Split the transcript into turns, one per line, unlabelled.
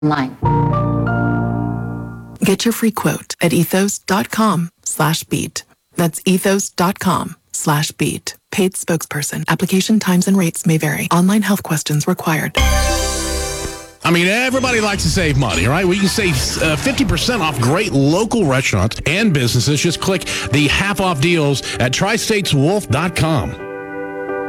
online.
Get your free quote at ethos.com/beat. That's ethos.com/beat. Paid spokesperson. Application times and rates may vary. Online health questions required.
I mean, everybody likes to save money, right? We can save 50% off great local restaurants and businesses. Just click the half-off deals at tristateswolf.com.